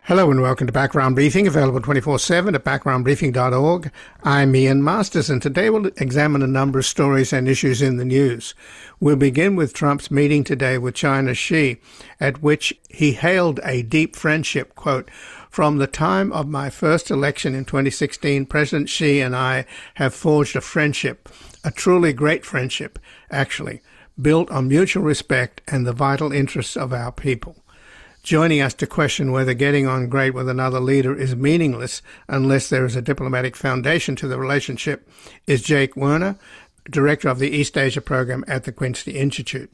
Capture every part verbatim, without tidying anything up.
Hello and welcome to Background Briefing, available twenty-four seven at background briefing dot org. I'm Ian Masters, and today we'll examine a number of stories and issues in the news. We'll begin with Trump's meeting today with China's Xi, at which he hailed a deep friendship, quote, "From the time of my first election in twenty sixteen, President Xi and I have forged a friendship, a truly great friendship, actually, built on mutual respect and the vital interests of our people." Joining us to question whether getting on great with another leader is meaningless unless there is a diplomatic foundation to the relationship is Jake Werner, Director of the East Asia Program at the Quincy Institute.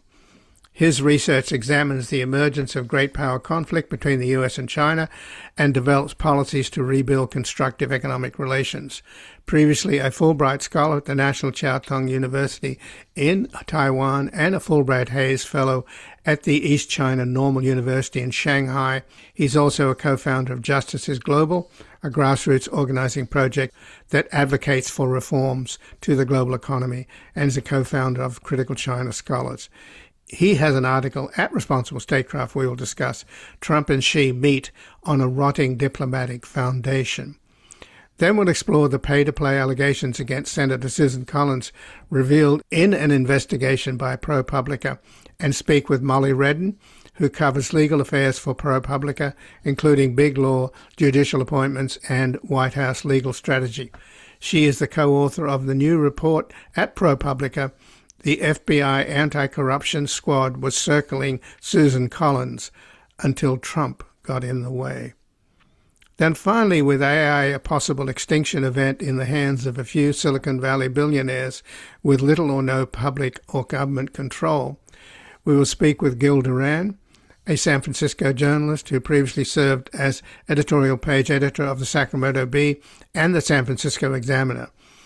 His research examines the emergence of great power conflict between the U S and China and develops policies to rebuild constructive economic relations. Previously a Fulbright Scholar at the National Chiao Tung University in Taiwan and a Fulbright Hays Fellow at the East China Normal University in Shanghai, he's also a co-founder of Justices Global, a grassroots organizing project that advocates for reforms to the global economy, and is a co-founder of Critical China Scholars. He has an article at Responsible Statecraft we will discuss. Trump and Xi meet on a rotting diplomatic foundation. Then we'll explore the pay-to-play allegations against Senator Susan Collins revealed in an investigation by ProPublica, and speak with Molly Redden, who covers legal affairs for ProPublica, including big law, judicial appointments, and White House legal strategy. She is the co-author of the new report at ProPublica. The F B I anti-corruption squad was circling Susan Collins until Trump got in the way. Then finally, with A I a possible extinction event in the hands of a few Silicon Valley billionaires with little or no public or government control, we will speak with Gil Duran, a San Francisco journalist who previously served as editorial page editor of the Sacramento Bee and the San Francisco Examiner.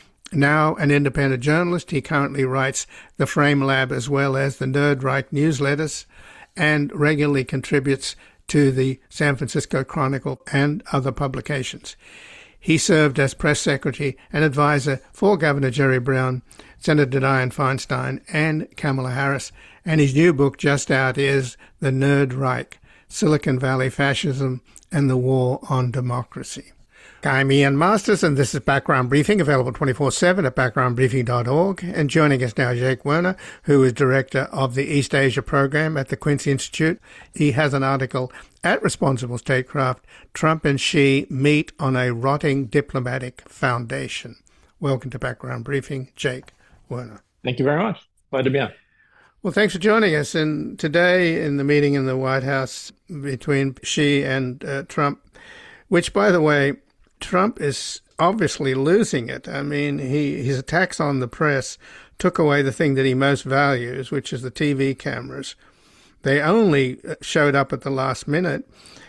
Now an independent journalist, he currently writes the Frame Lab as well as the Nerdreich newsletters and regularly contributes to the San Francisco Chronicle and other publications. He served as press secretary and advisor for Governor Jerry Brown, Senator Dianne Feinstein, and Kamala Harris, and his new book just out is The Nerdreich, Silicon Valley Fascism and the War on Democracy. I'm Ian Masters, and this is Background Briefing, available twenty-four seven at background briefing dot org. And joining us now, Jake Werner, who is director of the East Asia Program at the Quincy Institute. He has an article at Responsible Statecraft, Trump and Xi meet on a rotting diplomatic foundation. Welcome to Background Briefing, Jake Werner. Thank you very much. Glad to be on. Well, thanks for joining us. And today, in the meeting in the White House between Xi and uh, Trump, which, by the way, Trump is obviously losing it. I mean, he, his attacks on the press took away the thing that he most values, which is the T V cameras. They only showed up at the last minute.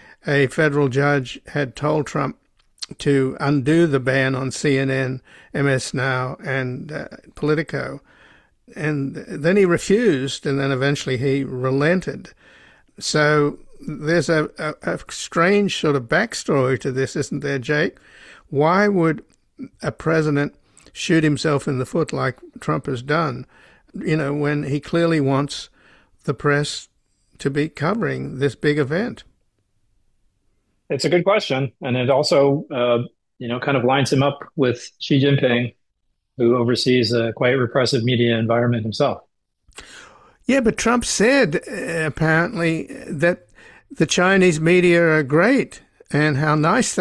A federal judge had told Trump to undo the ban on C N N, M S Now, and uh, Politico. And then he refused, and then eventually he relented. So there's a, a, a strange sort of backstory to this, isn't there, Jake? Why would a president shoot himself in the foot like Trump has done, you know, when he clearly wants the press to be covering this big event? It's a good question. And it also, uh, you know, kind of lines him up with Xi Jinping, who oversees a quite repressive media environment himself. Yeah, but Trump said, uh, apparently, that the Chinese media are great and how nice